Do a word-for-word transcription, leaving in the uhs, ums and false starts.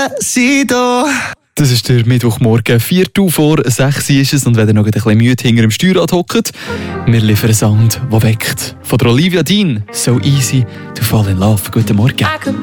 Despacito. Das ist der Mittwochmorgen, Viertel vor sechs ist es, und wenn ihr noch ein bisschen müde hinter dem Steuerrad hockt, wir liefern einen Sound, der weckt. Von der Olivia Dean, «So easy to fall in love». Guten Morgen.